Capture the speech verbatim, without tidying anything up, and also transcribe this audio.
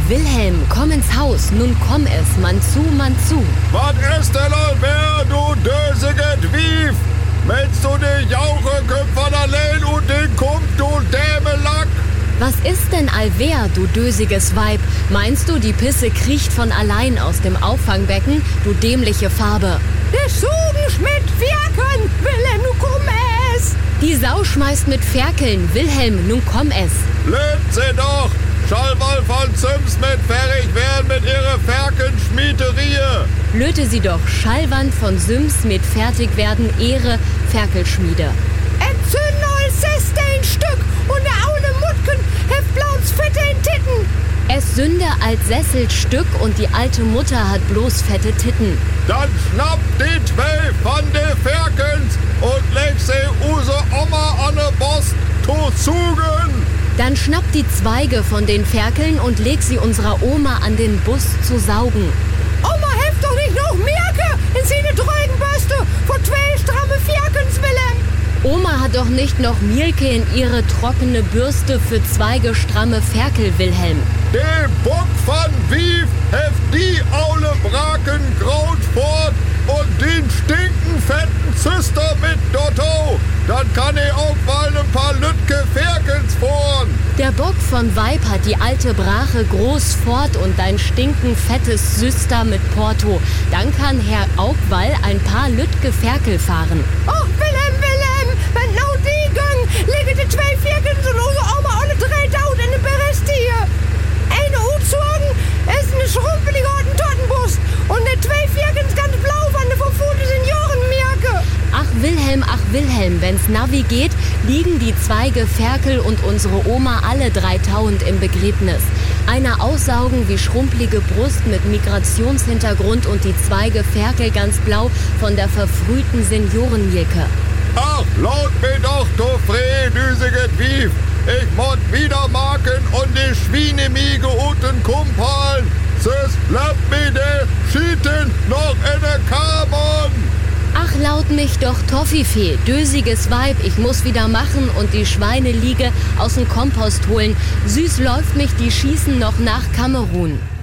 Wilhelm, komm ins Haus, nun komm es, man zu, man zu. Was ist denn allwer, du dösiget Wief? Meinst du die Jauche Köpfer allein und den Kump, du Dämelack? Was ist denn allwer, du dösiges Weib? Meinst du, die Pisse kriecht von allein aus dem Auffangbecken, du dämliche Farbe? Der Sugen schmidt Ferkeln, Wilhelm, nun komm es! Die Sau schmeißt mit Ferkeln, Wilhelm, nun komm es! Löt sie doch! Schallwall von Sims mit fertig werden mit ihrer Ferkelschmiederie! Löte sie doch, Schallwand von Sims mit fertig werden ihre Ferkelschmiede. Entzünd neues Sestein Stück und der Aule Mutken heft blauens Fette in Titten. Es sünde als Sesselstück und die alte Mutter hat bloß fette Titten. Dann schnapp die zwei von de Ferkens und leg sie use Oma an de Bost to zugen. Dann schnapp die Zweige von den Ferkeln und leg sie unserer Oma an den Bus zu saugen. Oma heft doch nicht noch Merke in seine Dreugenbürste von zwei stramme Ferkens, Wilhelm. Oma hat doch nicht noch Mielke in ihre trockene Bürste für Zweige stramme Ferkel, Wilhelm. De Bock von Wief heft die Aule Braken graut fort und den stinken fetten Züster mit Dotto. Dann kann ich auch mal ein paar Lütke Ferkens vorn. Der Bock von Weib hat die alte Brache groß fort und dein stinken fettes Süster mit Porto. Dann kann Herr Augwall ein paar Lütke Ferkel fahren. Och, Wilhelm, Wilhelm, wenn nau die gang, lege die zwei Ferkens und unsere Oma alle drei Taut in den Berest hier. Eine Utzogen ist eine schrumpelige Hottentottenbrust und ne zwei Ferkens ganz blau von der verfuhrten Seniorenmerke. Ach Wilhelm, ach Wilhelm, wenn's Navi geht, liegen die Zweige Ferkel und unsere Oma alle drei tauend im Begräbnis. Einer aussaugen wie schrumpelige Brust mit Migrationshintergrund und die Zweige Ferkel ganz blau von der verfrühten Seniorenmilke. Ach, laut mir doch, du frehdüsiget Wief. Ich mod wieder marken und die Schweinemiege unten kumpeln. Sis bleibt mir de Schieten noch in der Kamon. Ach, laut mich doch Toffifee, dösiges Weib, ich muss wieder machen und die Schweineliege aus dem Kompost holen. Süß läuft mich die Schießen noch nach Kamerun.